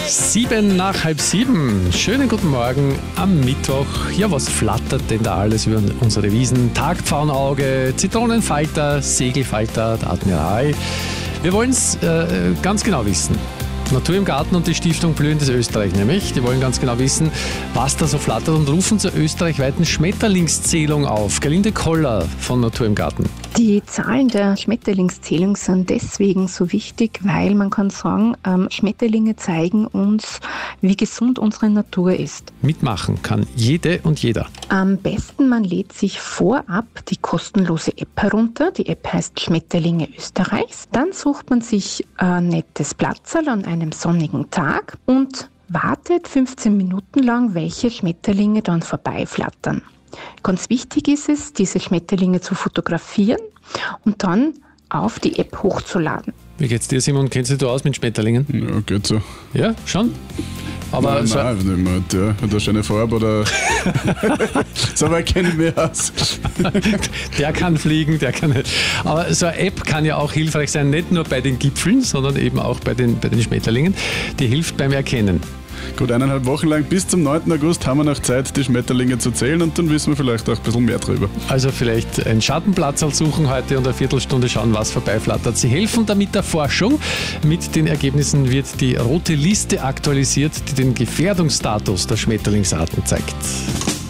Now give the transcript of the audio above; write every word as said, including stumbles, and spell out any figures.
Sieben nach halb sieben. Schönen guten Morgen am Mittwoch. Ja, was flattert denn da alles über unsere Wiesen? Tagpfauenauge, Zitronenfalter, Segelfalter, der Admiral. Wir wollen es äh, ganz genau wissen. Natur im Garten und die Stiftung Blühendes Österreich nämlich. Die wollen ganz genau wissen, was da so flattert und rufen zur österreichweiten Schmetterlingszählung auf. Gerlinde Koller von Natur im Garten. Die Zahlen der Schmetterlingszählung sind deswegen so wichtig, weil man kann sagen, ähm, Schmetterlinge zeigen uns, wie gesund unsere Natur ist. Mitmachen kann jede und jeder. Am besten, man lädt sich vorab die kostenlose App herunter. Die App heißt Schmetterlinge Österreichs. Dann sucht man sich ein nettes Platzerl an einem sonnigen Tag und wartet fünfzehn Minuten lang, welche Schmetterlinge dann vorbeiflattern. Ganz wichtig ist es, diese Schmetterlinge zu fotografieren und dann auf die App hochzuladen. Wie geht's dir, Simon? Kennst du dich aus mit Schmetterlingen? Ja, geht so. Ja, schon? Aber nein, so nein, nicht mehr. Der hat eine schöne Farbe oder... so weit kenne ich mich aus. Der kann fliegen, der kann nicht. Aber so eine App kann ja auch hilfreich sein, nicht nur bei den Gipfeln, sondern eben auch bei den, bei den Schmetterlingen. Die hilft beim Erkennen. Gut, eineinhalb Wochen lang bis zum neunten August haben wir noch Zeit, die Schmetterlinge zu zählen und dann wissen wir vielleicht auch ein bisschen mehr drüber. Also vielleicht einen Schattenplatz suchen heute und eine Viertelstunde schauen, was vorbeiflattert. Sie helfen damit der Forschung. Mit den Ergebnissen wird die rote Liste aktualisiert, die den Gefährdungsstatus der Schmetterlingsarten zeigt.